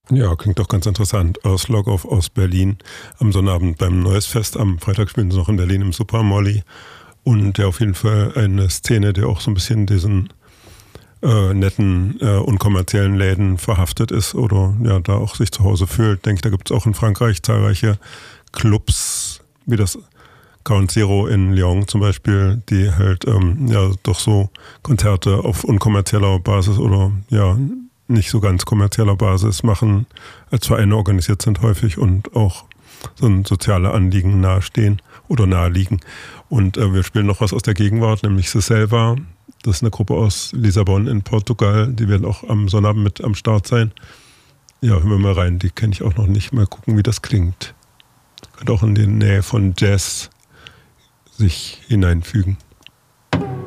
Ja, klingt doch ganz interessant. Aus Logov aus Berlin am Sonnabend beim Neues Fest. Am Freitag spielen sie noch in Berlin im Super Molly. Und ja, auf jeden Fall eine Szene, die auch so ein bisschen diesen netten, unkommerziellen Läden verhaftet ist oder ja, da auch sich zu Hause fühlt. Denke ich, da gibt es auch in Frankreich zahlreiche Clubs, wie das Count Zero in Lyon zum Beispiel, die halt ja doch so Konzerte auf unkommerzieller Basis oder ja nicht so ganz kommerzieller Basis machen, als Vereine organisiert sind häufig und auch so ein soziale Anliegen nahestehen oder naheliegen. Und wir spielen noch was aus der Gegenwart, nämlich Se Selva. Das ist eine Gruppe aus Lissabon in Portugal. Die werden auch am Sonnabend mit am Start sein. Ja, hören wir mal rein. Die kenne ich auch noch nicht. Mal gucken, wie das klingt. Könnte auch in die Nähe von Jazz sich hineinfügen.